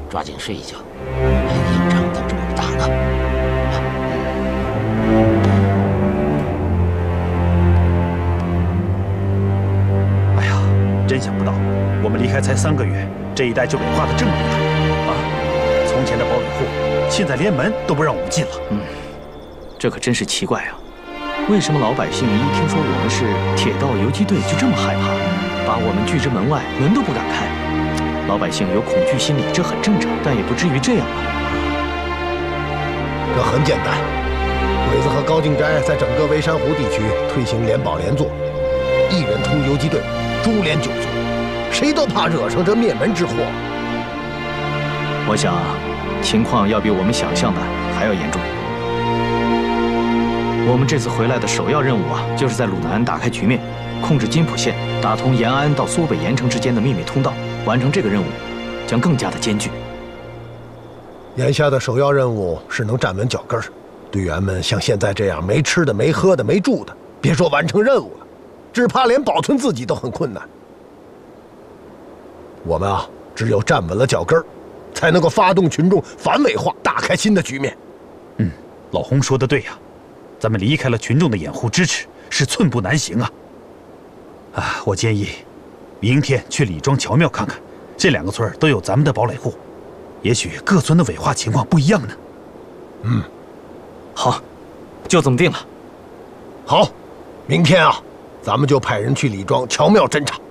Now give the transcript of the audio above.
抓紧睡一觉，还有营长等着我们打呢。 哎呀，真想不到，我们离开才3个月，这一带就伪化的这么厉害啊！从前的堡垒户，现在连门都不让我们进了。 这可真是奇怪啊！为什么老百姓一听说我们是铁道游击队就这么害怕，把我们拒之门外，门都不敢开？老百姓有恐惧心理，这很正常，但也不至于这样吧？ 这很简单，鬼子和高敬斋在整个微山湖地区推行联保联坐，1人通游击队，株连9族，谁都怕惹上这灭门之祸。 我想，情况要比我们想象的还要严重。我们这次回来的首要任务啊，就是在鲁南打开局面，控制津浦线，打通延安到苏北盐城之间的秘密通道。完成这个任务，将更加的艰巨。 眼下的首要任务是能站稳脚跟儿，队员们像现在这样没吃的、没喝的、没住的，别说完成任务了，只怕连保存自己都很困难。我们啊，只有站稳了脚跟儿，才能够发动群众反伪化，打开新的局面。 老洪说的对呀，咱们离开了群众的掩护支持，是寸步难行啊！我建议，明天去李庄乔庙看看，这2个村都有咱们的堡垒户，也许各村的伪化情况不一样呢。 好，就这么定了。 好，明天啊，咱们就派人去李庄乔庙侦查。